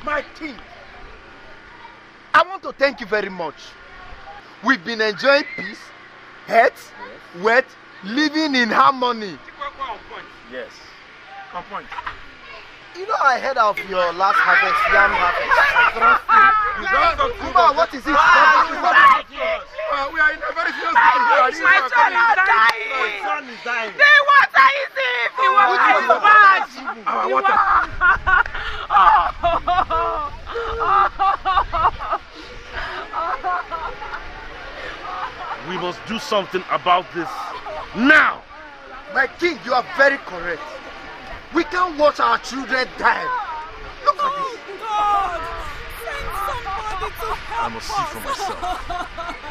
My king, I want to thank you very much. We've been enjoying peace, health, wealth, living in harmony. Yes. On point. You know, I heard of your last harvest, yam harvest. Uma, what is it? We are in a very serious situation. My son is dying. My son is dying. The water is it. The water is bad. Our water. We must do something about this now. My king, you are very correct. We can't watch our children die. Look at this. God, send somebody to help I must see for myself.